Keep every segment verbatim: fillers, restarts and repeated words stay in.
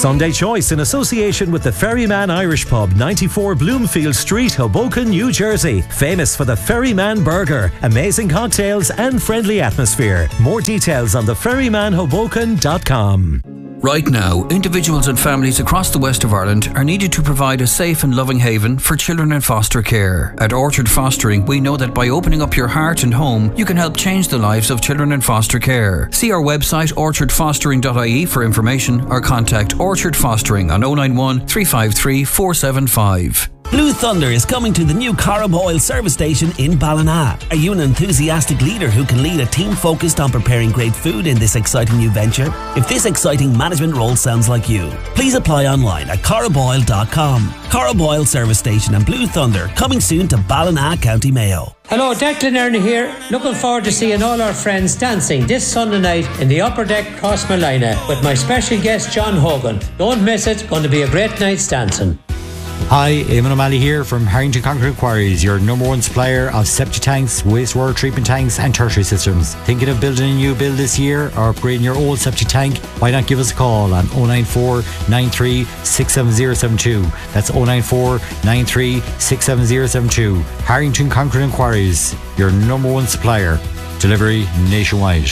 Sunday Choice in association with the Ferryman Irish Pub, ninety-four Bloomfield Street, Hoboken, New Jersey. Famous for the Ferryman Burger, amazing cocktails and friendly atmosphere. More details on the ferryman hoboken dot com. Right now, individuals and families across the west of Ireland are needed to provide a safe and loving haven for children in foster care. At Orchard Fostering, we know that by opening up your heart and home, you can help change the lives of children in foster care. See our website orchard fostering dot I E for information or contact Orchard Fostering on oh nine one, three five three, four seven five. Blue Thunder is coming to the new Corrib Oil service station in Ballina. Are you an enthusiastic leader who can lead a team focused on preparing great food in this exciting new venture? If this exciting management role sounds like you, please apply online at corrib oil dot com. Corrib Oil service station and Blue Thunder coming soon to Ballina, County Mayo. Hello, Declan Ernie here. Looking forward to seeing all our friends dancing this Sunday night in the Upper Deck Crossmolina with my special guest John Hogan. Don't miss it, going to be a great night's dancing. Hi, Eamon O'Malley here from Harrington Concrete Quarries, your number one supplier of septic tanks, wastewater treatment tanks and tertiary systems. Thinking of building a new build this year or upgrading your old septic tank? Why not give us a call on oh nine four, nine three, six seven zero seven two. That's oh nine four, nine three, six seven zero seven two. Harrington Concrete Quarries, your number one supplier. Delivery nationwide.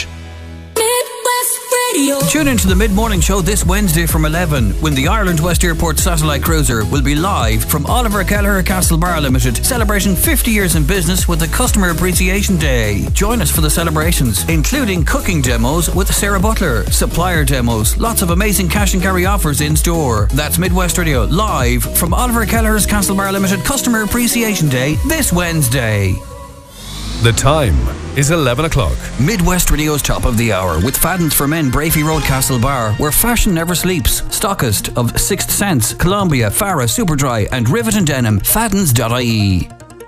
Tune into the mid-morning show this Wednesday from eleven when the Ireland West Airport Satellite Cruiser will be live from Oliver Kelleher Castlebar Limited, celebrating fifty years in business with the Customer Appreciation Day. Join us for the celebrations, including cooking demos with Sarah Butler, supplier demos, lots of amazing cash and carry offers in store. That's Midwest Radio live from Oliver Kelleher's Castlebar Limited Customer Appreciation Day this Wednesday. The time is eleven o'clock. Midwest Radio's top of the hour with Fadden's for Men, Brafey Road, Castlebar, where fashion never sleeps. Stockist of Sixth Sense, Columbia, Farah, Superdry and Rivet and Denim. Faddens dot I E.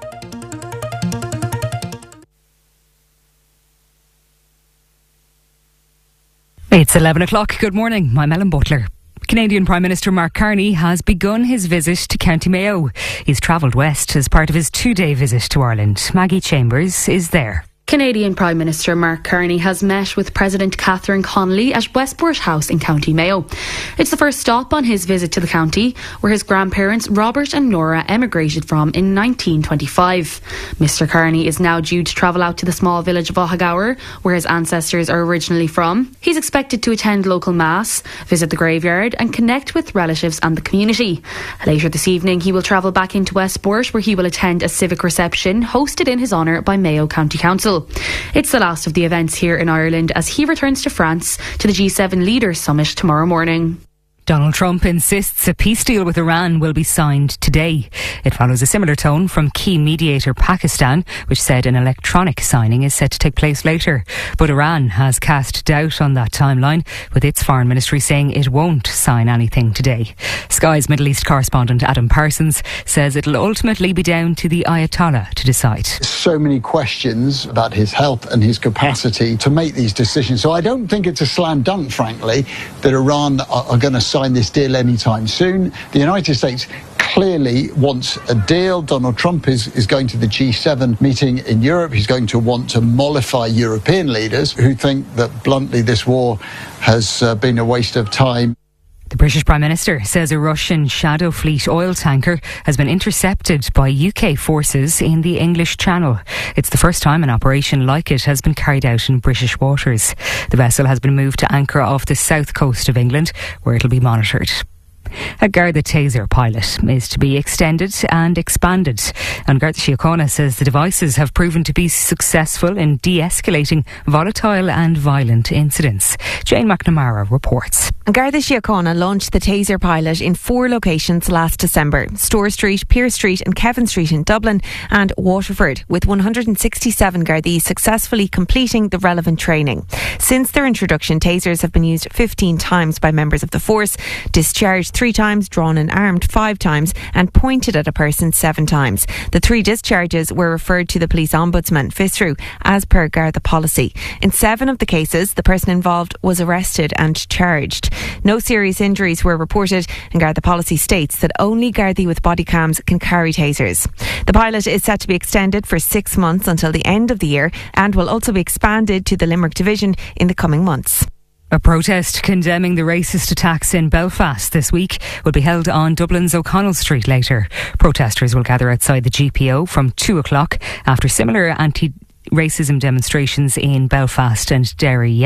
It's eleven o'clock. Good morning. I'm Ellen Butler. Canadian Prime Minister Mark Carney has begun his visit to County Mayo. He's travelled west as part of his two-day visit to Ireland. Maggie Chambers is there. Canadian Prime Minister Mark Carney has met with President Catherine Connolly at Westport House in County Mayo. It's the first stop on his visit to the county, where his grandparents Robert and Nora emigrated from in nineteen twenty-five. Mister Carney is now due to travel out to the small village of Ohagower, where his ancestors are originally from. He's expected to attend local mass, visit the graveyard and connect with relatives and the community. Later this evening he will travel back into Westport, where he will attend a civic reception hosted in his honour by Mayo County Council. It's the last of the events here in Ireland as he returns to France to the G seven Leaders Summit tomorrow morning. Donald Trump insists a peace deal with Iran will be signed today. It follows a similar tone from key mediator Pakistan, which said an electronic signing is set to take place later. But Iran has cast doubt on that timeline, with its foreign ministry saying it won't sign anything today. Sky's Middle East correspondent Adam Parsons says it'll ultimately be down to the Ayatollah to decide. So many questions about his health and his capacity to make these decisions. So I don't think it's a slam dunk, frankly, that Iran are, are going to sign this deal anytime soon. The United States clearly wants a deal. Donald Trump is, is going to the G seven meeting in Europe. He's going to want to mollify European leaders who think that, bluntly, this war has uh, been a waste of time. The British Prime Minister says a Russian Shadow Fleet oil tanker has been intercepted by U K forces in the English Channel. It's the first time an operation like it has been carried out in British waters. The vessel has been moved to anchor off the south coast of England, where it'll be monitored. A Garda Taser pilot is to be extended and expanded, and Garda Síochána says the devices have proven to be successful in de-escalating volatile and violent incidents. Jane McNamara reports. Garda Síochána launched the Taser pilot in four locations last December: Store Street, Pearse Street and Kevin Street in Dublin and Waterford, with one hundred sixty-seven Gardaí successfully completing the relevant training. Since their introduction, Tasers have been used fifteen times by members of the force, discharged three times, drawn and armed five times and pointed at a person seven times. The three discharges were referred to the Police Ombudsman, FISRU, as per Garda policy. In seven of the cases, the person involved was arrested and charged. No serious injuries were reported, and Garda policy states that only Gardaí with body cams can carry tasers. The pilot is set to be extended for six months until the end of the year and will also be expanded to the Limerick division in the coming months. A protest condemning the racist attacks in Belfast this week will be held on Dublin's O'Connell Street later. Protesters will gather outside the G P O from two o'clock after similar anti-racism demonstrations in Belfast and Derry.